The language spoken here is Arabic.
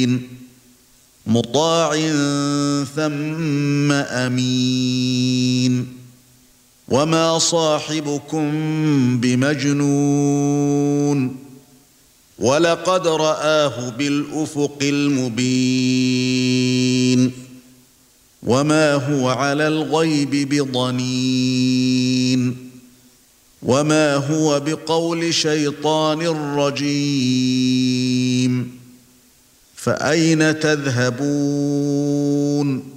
مبين مطاع ثم أمين وما صاحبكم بمجنون ولقد رآه بالأفق المبين وما هو على الغيب بضنين وما هو بقول شيطان رجيم فأين تذهبون